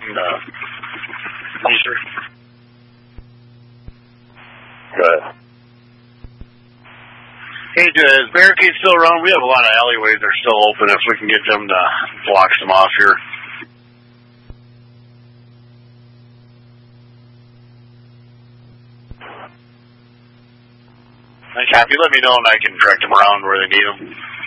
Leisure. Good. Hey, is barricades still around? We have a lot of alleyways that are still open if we can get them to block some off here. Copy. Let me know and I can direct them around where they need them.